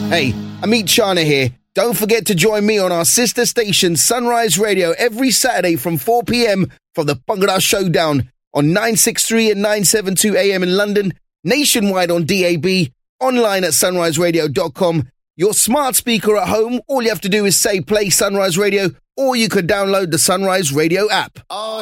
Hey, Amit Chana here. Don't forget to join me on our sister station, Sunrise Radio, every Saturday from 4 p.m. for the Bhangra Showdown on 963 and 972 AM in London, nationwide on DAB, online at sunriseradio.com. Your smart speaker at home, all you have to do is say play Sunrise Radio, or you could download the Sunrise Radio app.